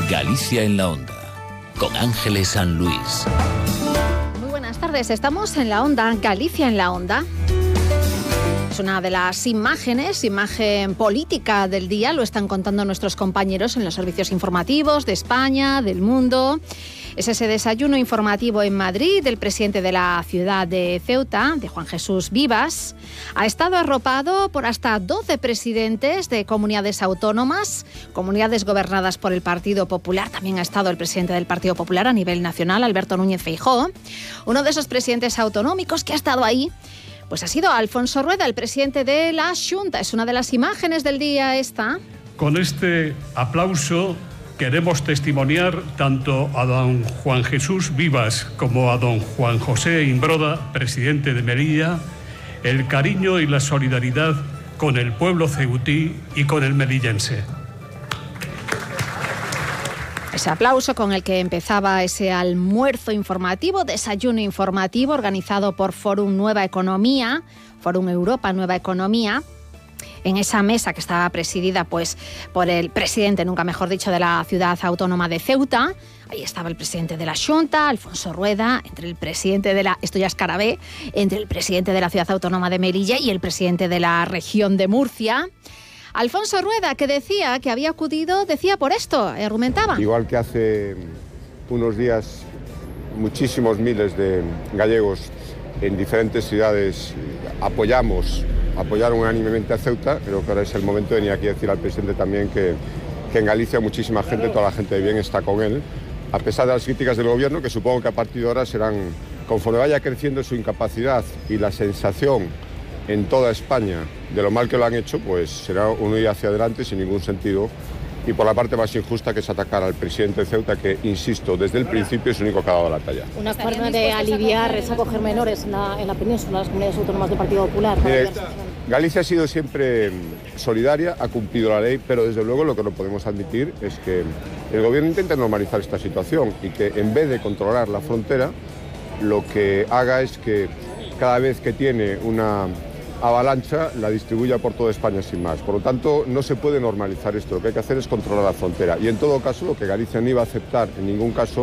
Galicia en la Onda, con Ángeles San Luis. Muy buenas tardes, estamos en la Onda, Galicia en la Onda. Es una de las imagen política del día, lo están contando nuestros compañeros en los servicios informativos de España, del mundo. Es ese desayuno informativo en Madrid del presidente de la ciudad de Ceuta, de Juan Jesús Vivas. Ha estado arropado por hasta 12 presidentes de comunidades autónomas, comunidades gobernadas por el Partido Popular. También ha estado el presidente del Partido Popular a nivel nacional, Alberto Núñez Feijóo. Uno de esos presidentes autonómicos que ha estado ahí pues ha sido Alfonso Rueda, el presidente de la Xunta. Es una de las imágenes del día esta. Con este aplauso queremos testimoniar tanto a don Juan Jesús Vivas como a don Juan José Imbroda, presidente de Melilla, el cariño y la solidaridad con el pueblo ceutí y con el melillense. Ese aplauso con el que empezaba ese almuerzo informativo, desayuno informativo organizado por Fórum Nueva Economía, Fórum Europa Nueva Economía, en esa mesa que estaba presidida pues por el presidente, nunca mejor dicho, de la ciudad autónoma de Ceuta. Ahí estaba el presidente de la Xunta, Alfonso Rueda, entre el presidente de la, esto ya es cara B, entre el presidente de la ciudad autónoma de Melilla y el presidente de la región de Murcia. Alfonso Rueda, que decía que había acudido, decía por esto, argumentaba. Igual que hace unos días muchísimos miles de gallegos en diferentes ciudades apoyaron unánimemente a Ceuta, creo que ahora es el momento de venir aquí a decir al presidente también que en Galicia muchísima gente, toda la gente de bien está con él, a pesar de las críticas del gobierno, que supongo que a partir de ahora serán, conforme vaya creciendo su incapacidad y la sensación en toda España de lo mal que lo han hecho, pues será uno ir hacia adelante sin ningún sentido. Y por la parte más injusta, que es atacar al presidente de Ceuta, que, insisto, desde el principio es el único que ha dado la talla. Una forma de aliviar es acoger menores en la península, las comunidades autónomas del Partido Popular. Galicia ha sido siempre solidaria, ha cumplido la ley, pero desde luego lo que no podemos admitir es que el gobierno intente normalizar esta situación y que en vez de controlar la frontera, lo que haga es que cada vez que tiene una avalancha la distribuya por toda España sin más. Por lo tanto, no se puede normalizar esto. Lo que hay que hacer es controlar la frontera. Y en todo caso, lo que Galicia no iba a aceptar en ningún caso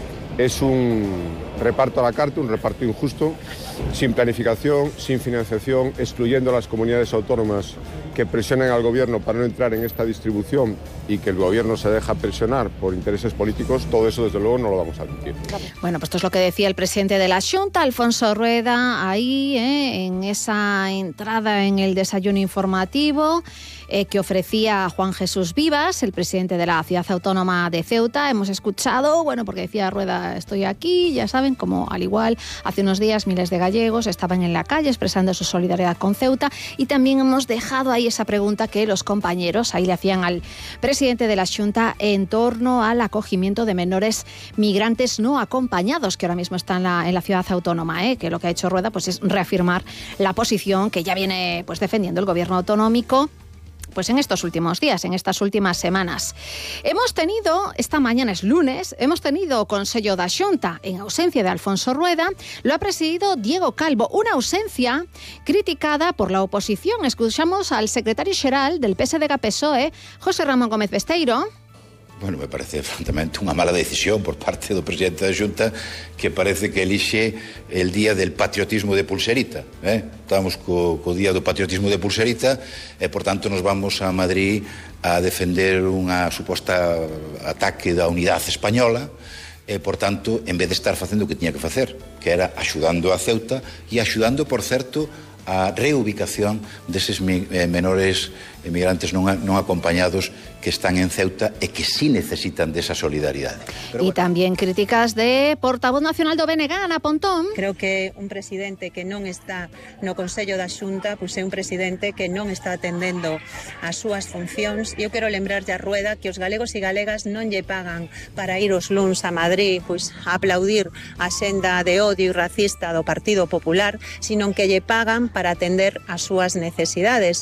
es un reparto a la carta, un reparto injusto, sin planificación, sin financiación, excluyendo a las comunidades autónomas que presionen al gobierno para no entrar en esta distribución y que el gobierno se deja presionar por intereses políticos. Todo eso, desde luego, no lo vamos a admitir. Bueno, pues esto es lo que decía el presidente de la Xunta, Alfonso Rueda, ahí en esa entrada en el desayuno informativo que ofrecía Juan Jesús Vivas, el presidente de la ciudad autónoma de Ceuta. Hemos escuchado, bueno, porque decía Rueda, estoy aquí, ya saben, como al igual hace unos días miles de gallegos estaban en la calle expresando su solidaridad con Ceuta, y también hemos dejado ahí esa pregunta que los compañeros ahí le hacían al presidente de la Xunta en torno al acogimiento de menores migrantes no acompañados, que ahora mismo están en la ciudad autónoma, que lo que ha hecho Rueda pues es reafirmar la posición que ya viene pues defendiendo el gobierno autonómico pues en estos últimos días, en estas últimas semanas. Hemos tenido, esta mañana es lunes, hemos tenido Consello da Xunta en ausencia de Alfonso Rueda, lo ha presidido Diego Calvo, una ausencia criticada por la oposición. Escuchamos al secretario xeral del PSDG-PSOE, José Ramón Gómez Besteiro. Bueno, me parece francamente unha mala decisión por parte do presidente da Xunta, que parece que elixe el día del patriotismo de pulserita. Estamos co día do patriotismo de pulserita e, por tanto, nos vamos a Madrid a defender unha suposta ataque da unidade española e, por tanto, en vez de estar facendo o que tiña que facer, que era axudando a Ceuta e axudando, por certo, a reubicación deses menores emigrantes non acompañados que están en Ceuta e que sí necesitan desa solidaridade. Pero bueno. Tamén críticas de portavoz nacional do BNG, Ana Pontón. Creo que un presidente que non está no Consello da Xunta pois é un presidente que non está atendendo as súas funcións. Eu quero lembrarlle a Rueda que os galegos e galegas non lle pagan para ir os luns a Madrid pois a aplaudir a senda de odio e racista do Partido Popular, sino que lle pagan para atender as súas necesidades.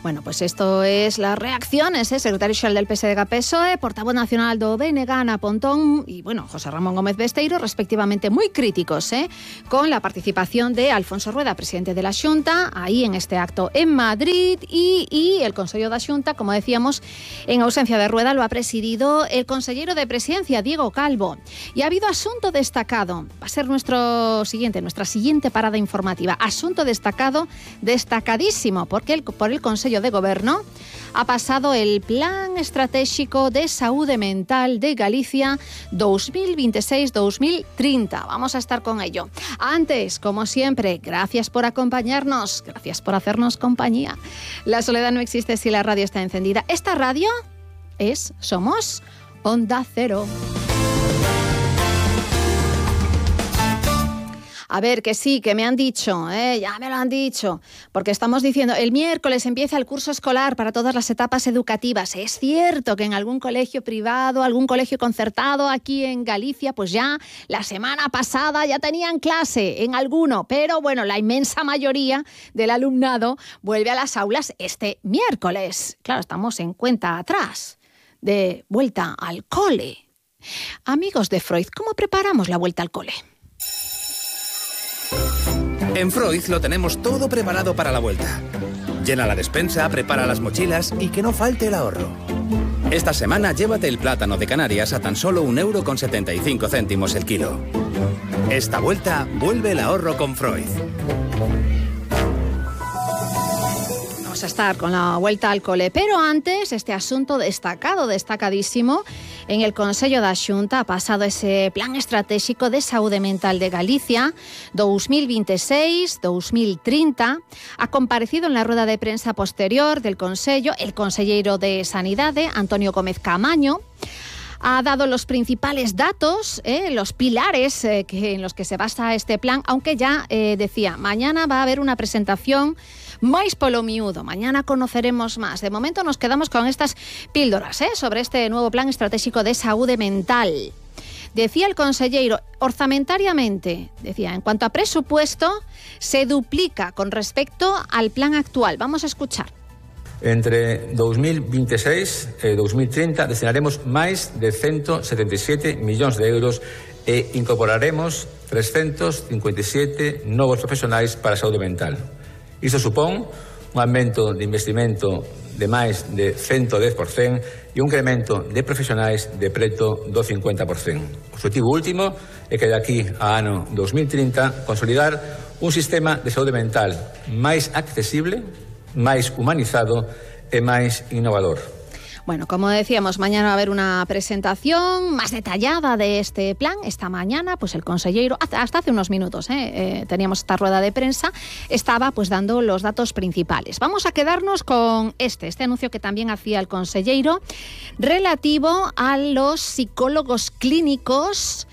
Bueno, pues esto es las reacciones, secretario xeral del PSDG-PSOE, portavoz nacional do BNG, Ana Pontón, y bueno, José Ramón Gómez Besteiro, respectivamente, muy críticos con la participación de Alfonso Rueda, presidente de la Xunta, ahí en este acto en Madrid, y el Consello da Xunta, como decíamos, en ausencia de Rueda, lo ha presidido el consellero de Presidencia, Diego Calvo. Y ha habido asunto destacado, va a ser nuestra siguiente parada informativa, asunto destacado, destacadísimo, porque por el Consejo de Gobierno ha pasado el Plan Estratégico de Saúde Mental de Galicia 2026-2030. Vamos a estar con ello. Antes, como siempre, gracias por acompañarnos, gracias por hacernos compañía. La soledad no existe si la radio está encendida. Esta radio somos Onda Cero. A ver, que sí, que me han dicho, ya me lo han dicho, porque estamos diciendo, el miércoles empieza el curso escolar para todas las etapas educativas. Es cierto que en algún colegio privado, algún colegio concertado aquí en Galicia, pues ya la semana pasada ya tenían clase en alguno, pero bueno, la inmensa mayoría del alumnado vuelve a las aulas este miércoles. Claro, estamos en cuenta atrás de vuelta al cole. Amigos de Freud, ¿cómo preparamos la vuelta al cole? En Freud lo tenemos todo preparado para la vuelta. Llena la despensa, prepara las mochilas y que no falte el ahorro. Esta semana llévate el plátano de Canarias a tan solo 1,75 € el kilo. Esta vuelta vuelve el ahorro con Freud. Vamos a estar con la vuelta al cole, pero antes este asunto destacadísimo. En el Consello da Xunta ha pasado ese Plan Estratégico de Saúde Mental de Galicia 2026-2030. Ha comparecido en la rueda de prensa posterior del Consello el conselleiro de Sanidade, Antonio Gómez Camaño. Ha dado los principales datos, los pilares en los que se basa este plan, aunque ya decía, mañana va a haber una presentación máis polo miúdo. Mañana conoceremos más. De momento nos quedamos con estas píldoras sobre este nuevo Plan Estratégico de Saúde Mental. Decía el conselleiro, orzamentariamente, decía, en cuanto a presupuesto, se duplica con respecto al plan actual. Vamos a escuchar. Entre 2026 e 2030 destinaremos máis de 177 millóns de euros e incorporaremos 357 novos profesionais para a saúde mental. Isto supón un aumento de investimento de máis de 110% e un incremento de profesionais de preto do 50%. O objetivo último é que de aquí a ano 2030 consolidar un sistema de saúde mental máis accesible, máis humanizado e máis innovador. Bueno, como decíamos, mañana va a haber una presentación más detallada de este plan. Esta mañana, pues el conselleiro, hasta hace unos minutos, teníamos esta rueda de prensa, estaba pues dando los datos principales. Vamos a quedarnos con este anuncio que también hacía el conselleiro relativo a los psicólogos clínicos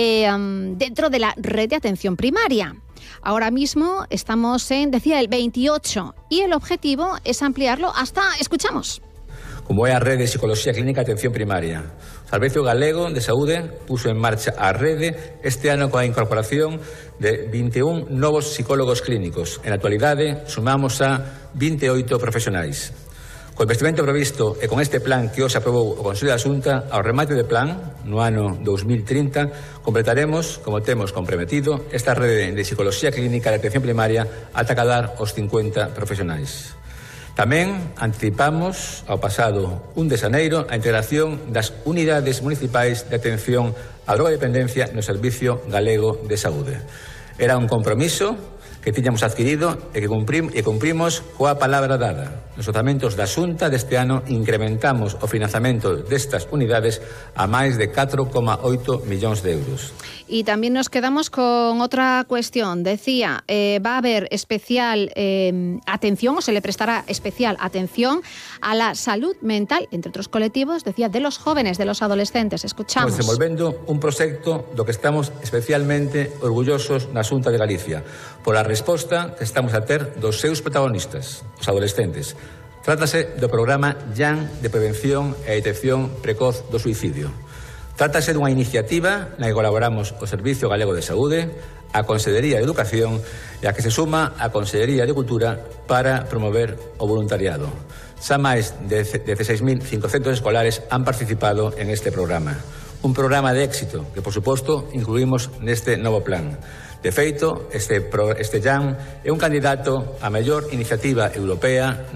dentro de la red de atención primaria. Ahora mismo estamos decía, el 28 y el objetivo es ampliarlo hasta, escuchamos. Como é a Rede de Psicología Clínica de Atención Primaria. O Servicio Galego de Saúde puso en marcha a rede este ano coa incorporación de 21 novos psicólogos clínicos. En la actualidade, sumamos a 28 profesionais. Co investimento previsto e con este plan que hoxe aprobou o Consello da Xunta, ao remate de plan, no ano 2030, completaremos, como temos comprometido, esta rede de Psicología Clínica de Atención Primaria ata cadar os 50 profesionais. Tamén anticipamos ao pasado 1 de xaneiro a integración das unidades municipais de atención á drogodependencia no Servicio Galego de Saúde. Era un compromiso que tiñamos adquirido e que cumprimos coa palabra dada. Nos orzamentos da Xunta deste ano incrementamos o financiamento destas unidades a máis de 4,8 millóns de euros. Y también nos quedamos con otra cuestión. Decía, va a haber especial atención, o se le prestará especial atención a la salud mental, entre otros colectivos, decía, de los jóvenes, de los adolescentes. Escuchamos. Estamos desenvolvendo un proxecto do que estamos especialmente orgullosos na Xunta de Galicia, pola resposta que estamos a ter dos seus protagonistas, os adolescentes. Trátase do programa JAN de prevención e detección precoz do suicidio. Trátase dunha iniciativa na que colaboramos o Servicio Galego de Saúde, a Consellería de Educación e a que se suma a Consellería de Cultura para promover o voluntariado. Xa máis de 16.500 escolares han participado en este programa. Un programa de éxito que, por suposto, incluímos neste novo plan. De feito, este JAM é un candidato a mellor iniciativa europea